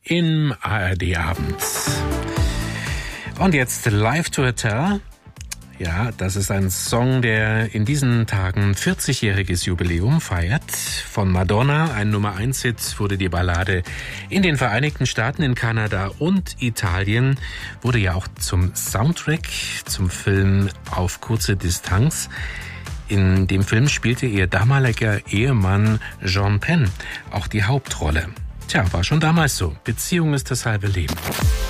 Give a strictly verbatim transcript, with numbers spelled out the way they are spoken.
im A R D-Abend. Und jetzt Live to Hotel. Ja, das ist ein Song, der in diesen Tagen vierzigjähriges Jubiläum feiert. Von Madonna, ein Nummer eins Hit, wurde die Ballade in den Vereinigten Staaten, in Kanada und Italien, wurde ja auch zum Soundtrack zum Film Auf kurze Distanz. In dem Film spielte ihr damaliger Ehemann Sean Penn auch die Hauptrolle. Tja, war schon damals so. Beziehung ist das halbe Leben.